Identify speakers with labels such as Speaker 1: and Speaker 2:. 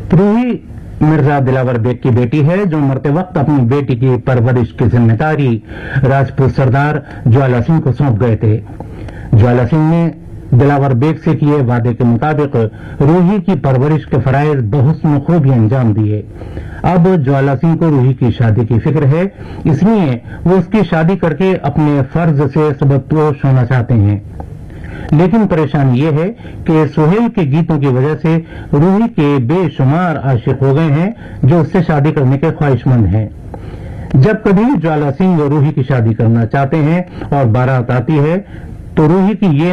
Speaker 1: Ruhi Mirza Dilawar bag की बेटी है, जो मरते वक्त अपनी बेटी की परवरिश की जिम्मेदारी राजपूत सरदार ज्वाला सिंह को सौंप गए थे। ज्वाला सिंह ने दिलावर बेग से किए वादे के मुताबिक रूही की परवरिश के फराइज बहुस्न खूबी अंजाम दिए। अब ज्वाला सिंह को रूही की शादी की फिक्र है, इसलिए वो उसकी शादी करके अपने फर्ज से सबकदोश होना चाहते हैं। लेकिन परेशानी ये है कि सुहेल के गीतों की वजह से रूही के बेशुमार आशिक हो गए हैं, जो उससे शादी करने के ख्वाहिशमंद हैं। जब कभी ज्वाला सिंह रूही की शादी करना चाहते हैं और बारात आती है, तो रूही की ये